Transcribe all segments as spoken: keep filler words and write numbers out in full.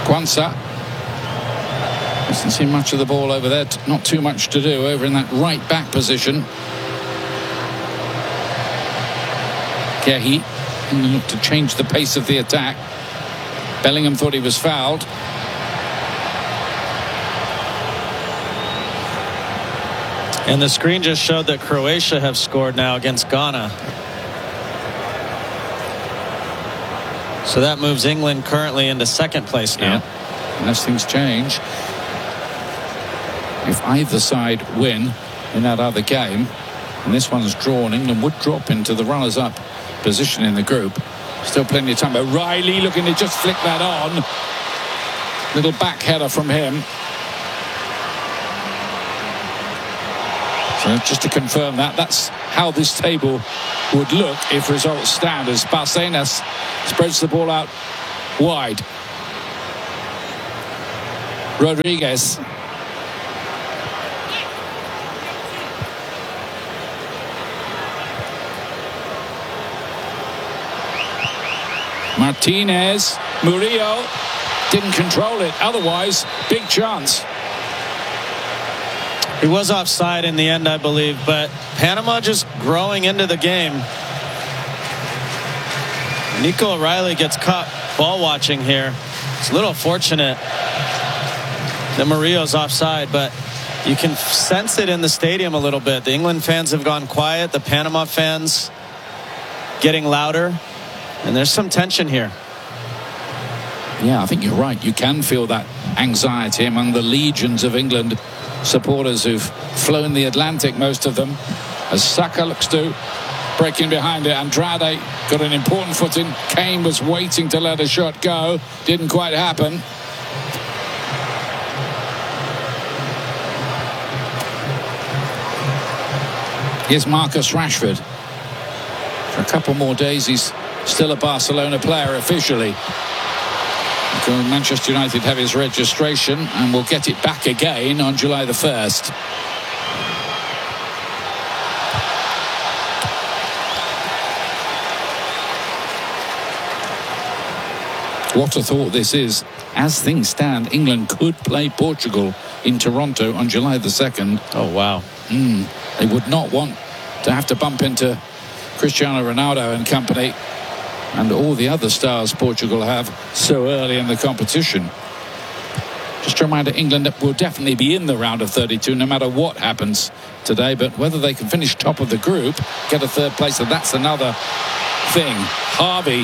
Quansah. Doesn't see much of the ball over there. Not too much to do over in that right back position. Gehi looked to change the pace of the attack. Bellingham thought he was fouled. And the screen just showed that Croatia have scored now against Ghana. So that moves England currently into second place now. Yeah. Unless things change. If either side win in that other game, and this one's drawn, England would drop into the runners-up position in the group. Still plenty of time. But Riley looking to just flick that on. Little back header from him. So just to confirm that, that's how this table would look if results stand, as Barcenas spreads the ball out wide. Rodriguez. Martinez. Murillo didn't control it. Otherwise, big chance. He was offside in the end, I believe, but Panama just growing into the game. Nico O'Reilly gets caught ball watching here. It's a little fortunate that Murillo's offside, but you can sense it in the stadium a little bit. The England fans have gone quiet. The Panama fans getting louder, and there's some tension here. Yeah, I think you're right. You can feel that anxiety among the legions of England supporters who've flown the Atlantic, most of them, as Saka looks to breaking behind it. Andrade got an important foot in. Kane was waiting to let a shot go. Didn't quite happen. Here's Marcus Rashford. For a couple more days, he's still a Barcelona player officially. Manchester United have his registration and will get it back again on July the first. What a thought this is. As things stand, England could play Portugal in Toronto on July the second. Oh, wow. Mm, they would not want to have to bump into Cristiano Ronaldo and company and all the other stars Portugal have so early in the competition. Just a reminder, England will definitely be in the round of thirty-two no matter what happens today, but whether they can finish top of the group, get a third place, so that's another thing. Harvey.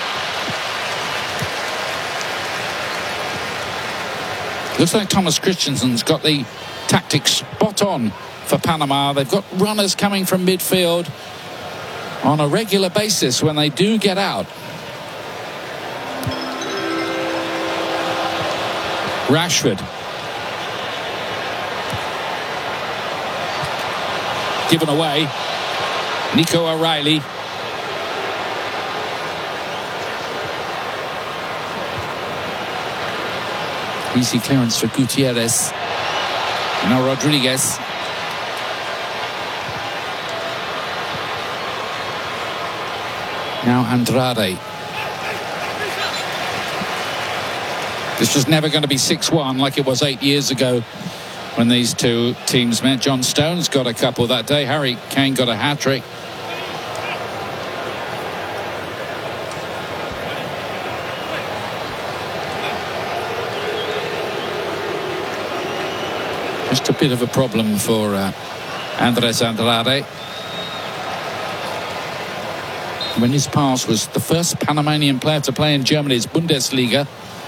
Looks like Thomas Christensen's got the tactics spot on for Panama. They've got runners coming from midfield on a regular basis when they do get out. Rashford. Given away. Nico O'Reilly. Easy clearance for Gutierrez. Now Rodriguez. Now Andrade. This was never going to be six one like it was eight years ago when these two teams met. John Stones got a couple that day. Harry Kane got a hat-trick. Just a bit of a problem for uh, Andres Andrade. When his pass was the first Panamanian player to play in Germany's Bundesliga.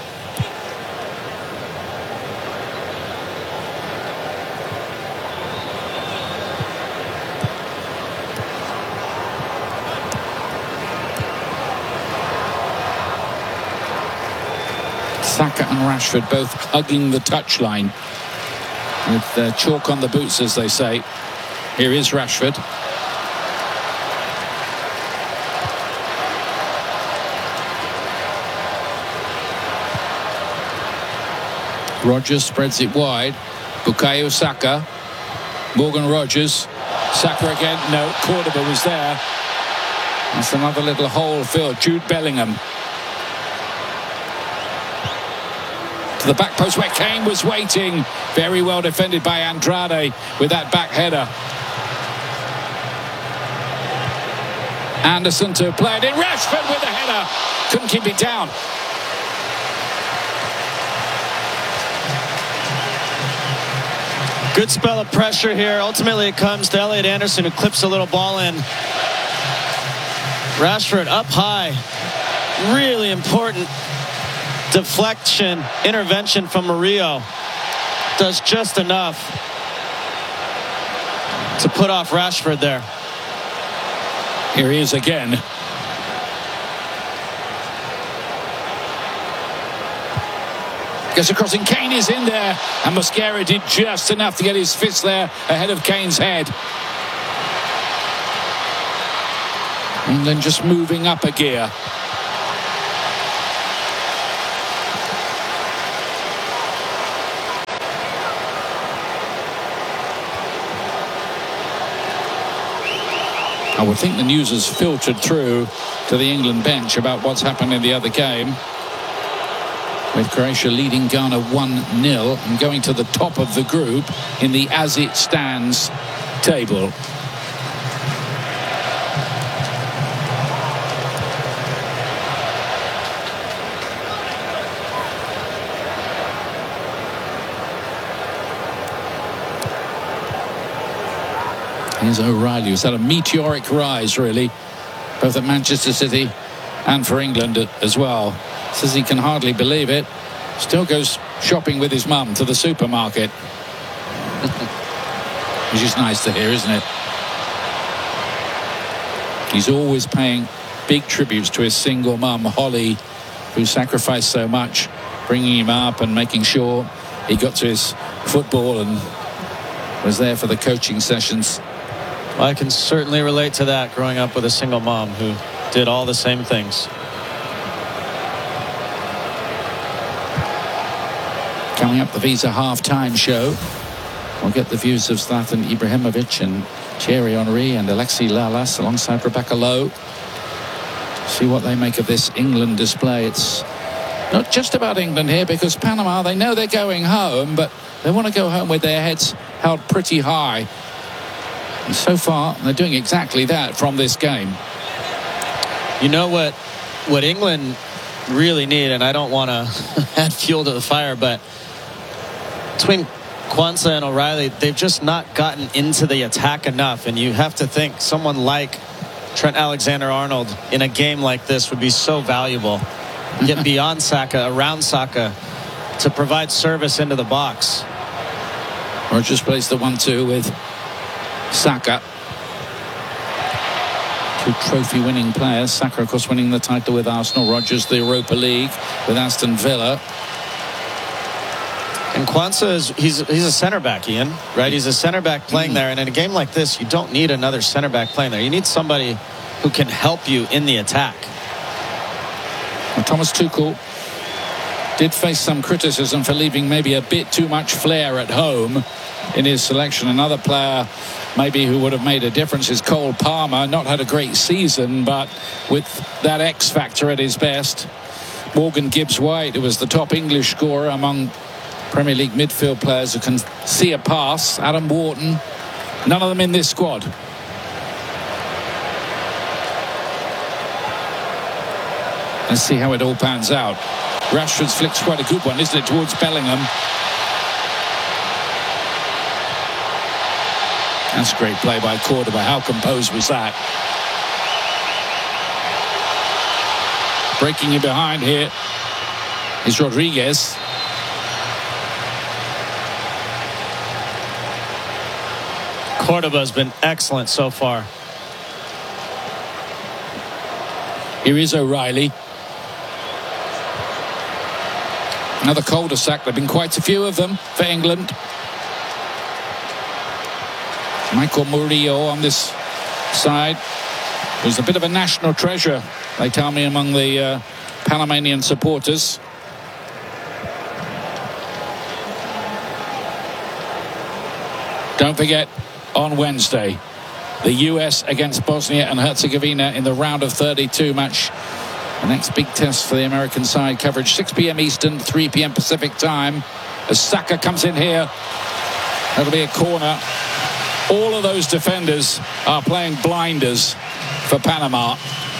Saka and Rashford both hugging the touchline with uh, chalk on the boots, as they say. Here is Rashford. Rogers spreads it wide. Bukayo Saka. Morgan Rogers. Saka again. No, Cordoba was there. That's another little hole filled. Jude Bellingham. To the back post where Kane was waiting. Very well defended by Andrade with that back header. Anderson to play it in. Rashford with the header. Couldn't keep it down. Good spell of pressure here. Ultimately, it comes to Elliot Anderson, who clips a little ball in. Rashford up high. Really important deflection, intervention from Murillo. Does just enough to put off Rashford there. Here he is again. Gets across and Kane is in there. And Mosquera did just enough to get his fist there ahead of Kane's head. England just moving up a gear. I would think the news has filtered through to the England bench about what's happened in the other game, with Croatia leading Ghana one nil and going to the top of the group in the as it stands table. Here's O'Reilly, who's had a meteoric rise, really, both at Manchester City and for England as well. Says he can hardly believe it. Still goes shopping with his mum to the supermarket. Which is nice to hear, isn't it? He's always paying big tributes to his single mum, Holly, who sacrificed so much, bringing him up and making sure he got to his football and was there for the coaching sessions. Well, I can certainly relate to that, growing up with a single mom who did all the same things. Coming up, the Visa half-time show. We'll get the views of Zlatan Ibrahimovic and Thierry Henry and Alexis Lalas alongside Rebecca Lowe. See what they make of this England display. It's not just about England here, because Panama, they know they're going home, but they want to go home with their heads held pretty high. And so far, they're doing exactly that from this game. You know what, what England really need, and I don't want to add fuel to the fire, but between Kwanzaa and O'Reilly, they've just not gotten into the attack enough. And you have to think someone like Trent Alexander-Arnold in a game like this would be so valuable. Get beyond Saka, around Saka, to provide service into the box. Rodgers plays the one two with Saka. Two trophy-winning players. Saka, of course, winning the title with Arsenal. Rodgers, the Europa League with Aston Villa. And Kwanzaa is he's he's a center back, Ian, right? He's a center back playing mm. there, and in a game like this, you don't need another center back playing there. You need somebody who can help you in the attack. Well, Thomas Tuchel did face some criticism for leaving maybe a bit too much flair at home in his selection. Another player maybe who would have made a difference is Cole Palmer. Not had a great season, but with that X factor at his best. Morgan Gibbs-White, who was the top English scorer among Premier League midfield players who can see a pass. Adam Wharton, none of them in this squad. Let's see how it all pans out. Rashford's flick's quite a good one, isn't it, towards Bellingham. That's a great play by Cordoba. How composed was that? Breaking in behind here is Rodriguez. Cordoba's been excellent so far. Here is O'Reilly. Another cul-de-sac. There have been quite a few of them for England. Michael Murillo on this side, who's a bit of a national treasure, they tell me, among the uh, Panamanian supporters. Don't forget, on Wednesday, the U S against Bosnia and Herzegovina in the round of thirty-two match The next big test for the American side. Coverage six p m Eastern, three p m Pacific time. As Saka comes in here, that'll be a corner. All of those defenders are playing blinders for Panama.